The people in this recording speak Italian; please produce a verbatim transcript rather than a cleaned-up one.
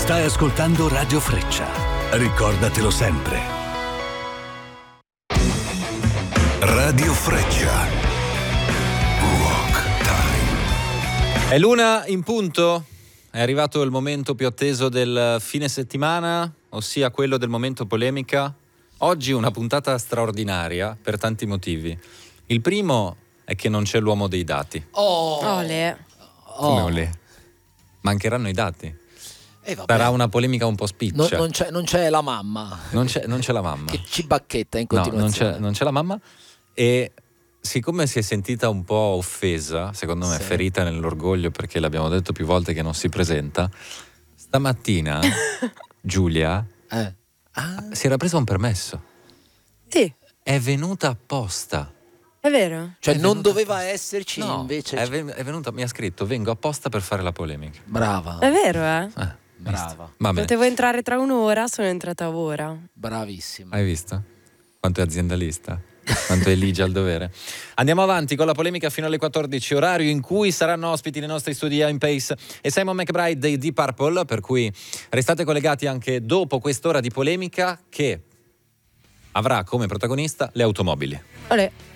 Stai ascoltando Radio Freccia. Ricordatelo sempre. Radio Freccia. Rock Time. È l'una in punto. È arrivato il momento più atteso del fine settimana, ossia quello del momento polemica. Oggi una puntata straordinaria per tanti motivi. Il primo è che non c'è l'uomo dei dati. Oh, Olè. Come oh. olè? Mancheranno i dati. Eh, vabbè. Sarà una polemica un po' spiccia. Non, non, c'è, non c'è la mamma Non c'è, non c'è la mamma. che ci bacchetta in No, non continuazione. c'è, non c'è la mamma. E siccome si è sentita un po' offesa, secondo me Sì. ferita nell'orgoglio, perché l'abbiamo detto più volte che non si presenta, stamattina Giulia Eh. Ah, si era presa un permesso. Sì, È venuta apposta. è vero. cioè È non venuta doveva apposta. esserci, No, invece. è, ven- è venuta, mi ha scritto: vengo apposta per fare la polemica. Brava, È vero, eh? Eh, brava, visto? Va bene. Potevo entrare tra un'ora, sono entrata ora. bravissima. Hai visto? Quanto è aziendalista? Quanto è ligia al dovere. Andiamo avanti con la polemica fino alle quattordici, orario in cui saranno ospiti nei nostri studi In Pace e Simon McBride dei Deep Purple, per cui restate collegati anche dopo quest'ora di polemica che avrà come protagonista le automobili. Olè.